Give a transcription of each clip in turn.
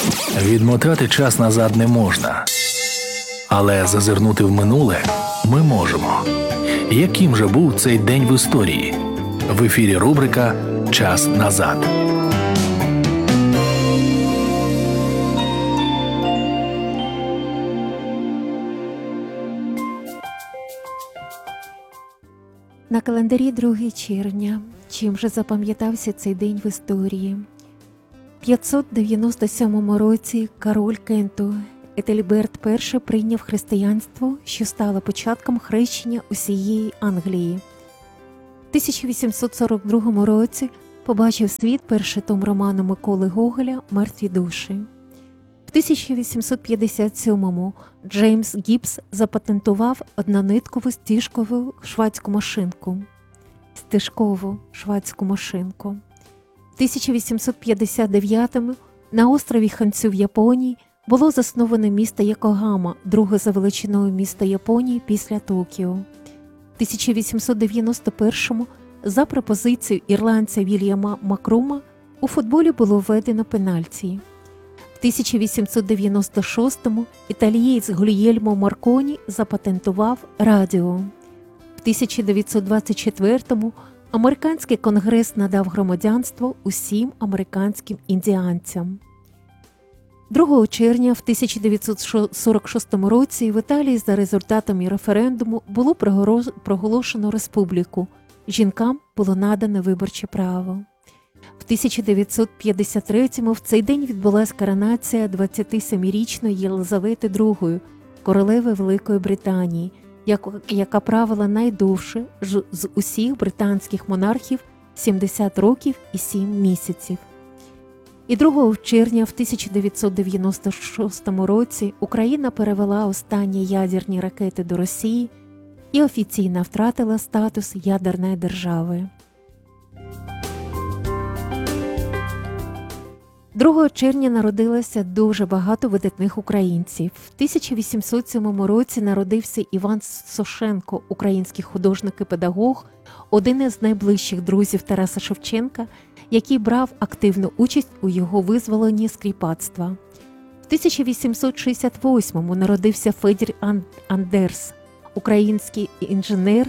Відмотати час назад не можна. Але зазирнути в минуле ми можемо. Яким же був цей день в історії? В ефірі рубрика «Час назад». На календарі 2 червня. Чим же запам'ятався цей день в історії? В 597 році король Кенту Етельберт І прийняв християнство, що стало початком хрещення усієї Англії. В 1842 році побачив світ перший том роману Миколи Гоголя «Мертві душі». В 1857-му Джеймс Гібс запатентував однониткову стіжкову швадську машинку. В 1859-му на острові Хансю в Японії було засноване місто Йокогама, друге за величиною місто Японії після Токіо. В 1891-му за пропозицією ірландця Вільяма Макрума у футболі було введено пенальті. В 1896-му італієць Гульєльмо Марконі запатентував радіо. В 1924-му американський конгрес надав громадянство усім американським індіанцям. 2 червня в 1946 році в Італії за результатами референдуму було проголошено республіку. Жінкам було надане виборче право. В 1953-му в цей день відбулася коронація 27-річної Єлизавети II, королеви Великої Британії, яка правила найдовше з усіх британських монархів 70 років і 7 місяців. І 2 червня в 1996 році Україна перевела останні ядерні ракети до Росії і офіційно втратила статус ядерної держави. 2 червня народилося дуже багато видатних українців. В 1807 році народився Іван Сошенко, український художник і педагог, один із найближчих друзів Тараса Шевченка, який брав активну участь у його визволенні з кріпацтва. В 1868-му народився Федір Андерс, український інженер,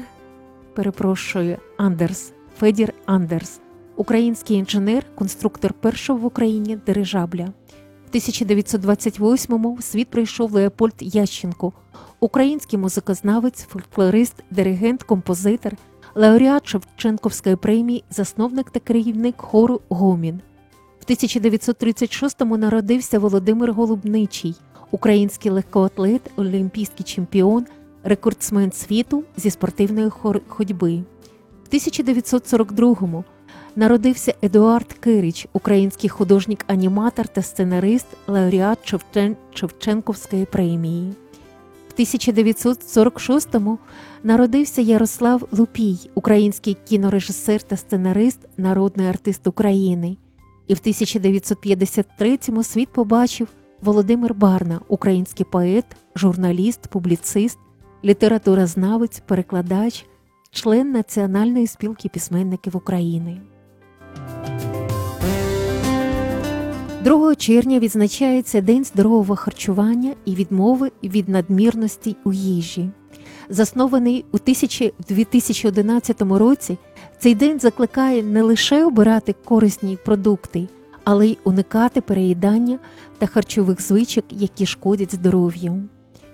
Федір Андерс, український інженер, конструктор першого в Україні дирижабля. В 1928-му в світ прийшов Леопольд Ященко, український музикознавець, фольклорист, диригент, композитор, лауреат Шевченківської премії, засновник та керівник хору «Гомін». В 1936-му народився Володимир Голубничий, український легкоатлет, олімпійський чемпіон, рекордсмен світу зі спортивної ходьби. В 1942-му народився Едуард Кирич, український художник-аніматор та сценарист, лауреат Шевченківської премії. В 1946-му народився Ярослав Лупій, український кінорежисер та сценарист, народний артист України. І в 1953-му світ побачив Володимир Барна, український поет, журналіст, публіцист, літературознавець, перекладач, член Національної спілки письменників України. 2 червня відзначається День здорового харчування і відмови від надмірності у їжі. Заснований у 2011 році, цей день закликає не лише обирати корисні продукти, але й уникати переїдання та харчових звичок, які шкодять здоров'ю.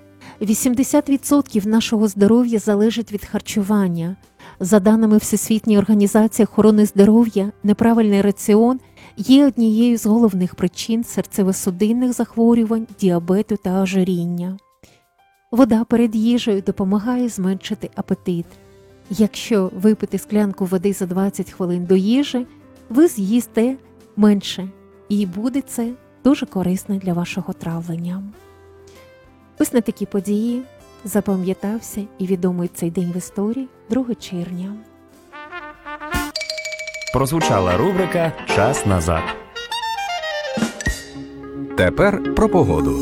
80% нашого здоров'я залежить від харчування. За даними Всесвітньої організації охорони здоров'я, неправильний раціон є однією з головних причин серцево-судинних захворювань, діабету та ожиріння. Вода перед їжею допомагає зменшити апетит. Якщо випити склянку води за 20 хвилин до їжі, ви з'їсте менше, і буде це дуже корисно для вашого травлення. Ось на такі події запам'ятався і відомий цей день в історії 2 червня. Прозвучала рубрика «Час назад». Тепер про погоду.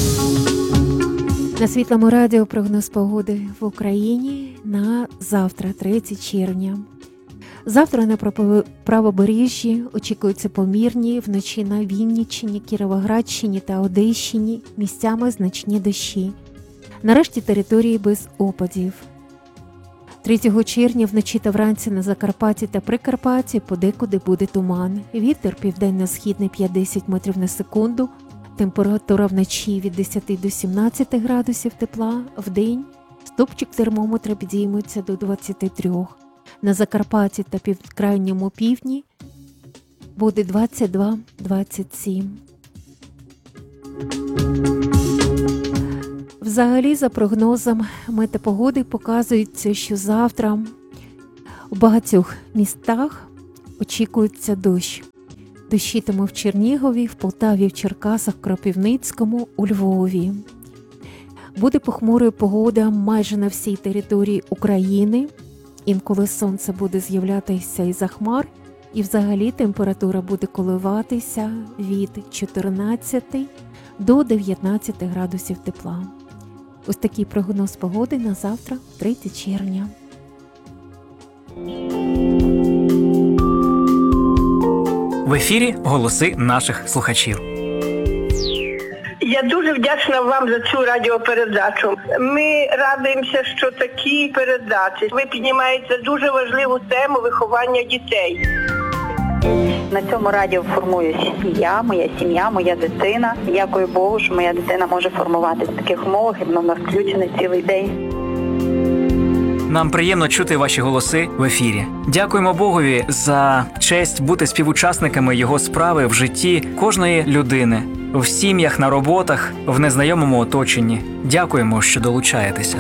На Світлому радіо прогноз погоди в Україні на завтра, 3 червня. Завтра на правобережжі очікуються помірні, вночі на Вінниччині, Кіровоградщині та Одещині місцями значні дощі. Нарешті території без опадів. 3 червня вночі та вранці на Закарпатті та Прикарпатті подекуди буде туман. Вітер південно-східний 5-10 метрів на секунду. Температура вночі від 10 до 17 градусів тепла. Вдень стопчик термометра підійметься до 23. На Закарпатті та півкрайньому півдні буде 22-27. Взагалі, за прогнозом метеопогоди показується, що завтра у багатьох містах очікується дощ. Дощитиме в Чернігові, в Полтаві, в Черкасах, Кропивницькому, у Львові. Буде похмурою погода майже на всій території України. Інколи сонце буде з'являтися із-за хмар, і взагалі температура буде коливатися від 14 до 19 градусів тепла. Ось такий прогноз погоди на завтра, 3 червня. В ефірі голоси наших слухачів. Я дуже вдячна вам за цю радіопередачу. Ми радуємося, що такі передачі. Ви піднімаєте дуже важливу тему виховання дітей. На цьому радіо формуюсь я, моя сім'я, моя дитина. Дякую Богу, що моя дитина може формуватися в таких умовах, і вона включена цілий день. Нам приємно чути ваші голоси в ефірі. Дякуємо Богові за честь бути співучасниками його справи в житті кожної людини, в сім'ях, на роботах, в незнайомому оточенні. Дякуємо, що долучаєтеся.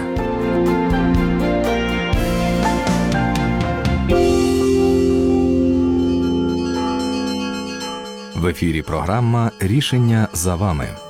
В ефірі програма «Рішення за вами».